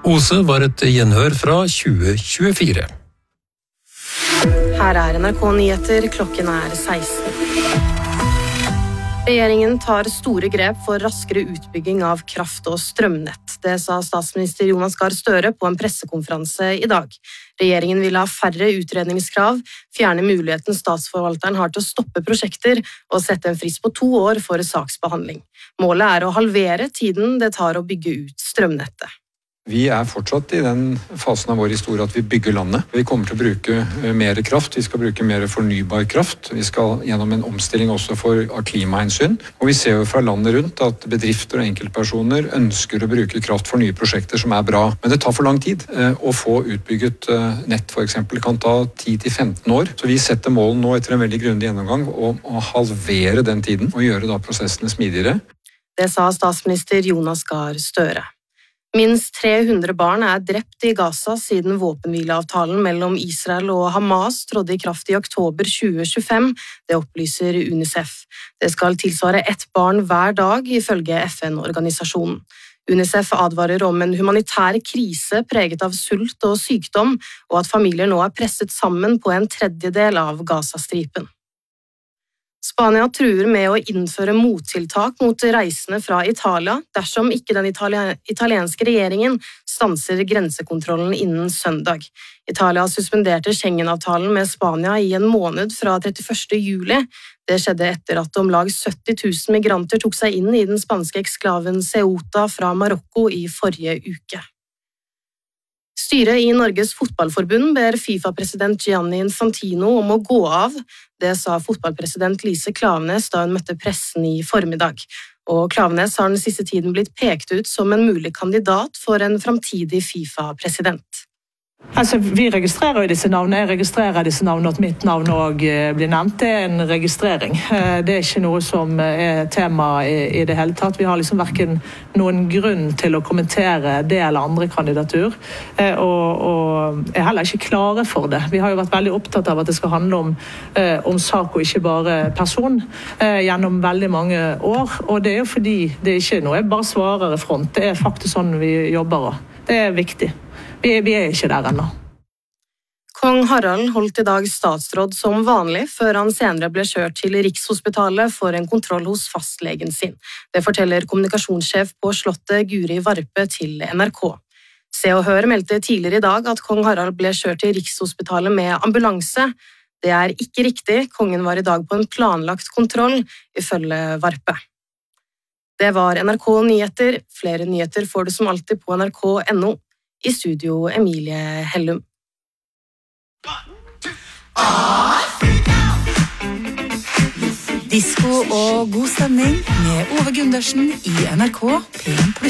Ose var et gjenhør fra 2024. Her er NRK Nyheter, klokken er 16. Regjeringen tar store grep for raskere utbygging av kraft- og strømnett. Det sa statsminister Jonas Gahr Støre på en pressekonferanse i dag. Regjeringen vil ha færre utredningskrav, fjerne muligheten statsforvalteren har til å stoppe prosjekter og sette en frist på 2 år for saksbehandling. Målet er å halvere tiden det tar å bygge ut strømnettet. Vi er fortsatt i den fasen av vår historie at vi bygger landet. Vi kommer til å bruke mer kraft, vi skal bruke mer fornybar kraft. Vi skal gjennom en omstilling også av klimahensyn. Og vi ser jo fra landet rundt at bedrifter og enkeltpersoner ønsker å bruke kraft for nye prosjekter som er bra. Men det tar for lang tid. Å få utbygget nett for eksempel kan ta 10-15 år. Så vi setter målen nå etter en veldig grundig gjennomgang om å halvere den tiden og gjøre da prosessene smidigere. Det sa statsminister Jonas Gahr Støre. Minst 300 barn er drept i Gaza siden våpenhvileavtalen mellom Israel og Hamas trådte i kraft i oktober 2025, det opplyser UNICEF. Det skal tilsvare 1 barn hver dag, ifølge FN-organisasjonen. UNICEF advarer om en humanitær krise preget av sult og sykdom, og at familier nå er presset sammen på en tredjedel av Gazastripen. Spania truer med å innføre mottiltak mot reisende fra Italia dersom ikke den italienske regjeringen stanser grensekontrollen innen søndag. Italia suspenderte Schengen-avtalen med Spania i en måned fra 31. juli. Det skjedde etter at om lag 70 000 migranter tok seg inn i den spanske eksklaven Ceuta fra Marokko i forrige uke. Styret i Norges fotballforbund ber FIFA-president Gianni Infantino om å gå av. Det sa fotballpresident Lise Klaveness da hun møtte pressen i formiddag. Og Klaveness har den siste tiden blitt pekt ut som en mulig kandidat for en framtidig FIFA-president. Altså, vi registrerer jo disse navnene. Jeg registrerer disse navnene, at mitt navn også blir nevnt. Det er en registrering. Det er ikke noe som er tema i det hele tatt. Vi har liksom hverken noen grunn til å kommentere det eller andre kandidatur, og er heller ikke klare for det. Vi har jo vært veldig opptatt av at det skal handle om sak og ikke bare person gjennom veldig mange år, og det er jo fordi det ikke er noe jeg bare svarer i front. Det er faktisk sånn vi jobber, og det er viktig. Vi er ikke der ennå. Kong Harald holdt i dag statsråd som vanlig, før han senere ble kjørt til Rikshospitalet for en kontroll hos fastlegen sin. Det forteller kommunikasjonssjef på Slottet Guri Varpe til NRK. Se og Hør meldte tidligere i dag at kong Harald ble kjørt til Rikshospitalet med ambulanse. Det er ikke riktig, kongen var i dag på en planlagt kontroll, ifølge Varpe. Det var NRK Nyheter. Flere nyheter får du som alltid på nrk.no. I studio Emilie Hellum. Disko og god stemning med Ove Gundersen i NRK P1+.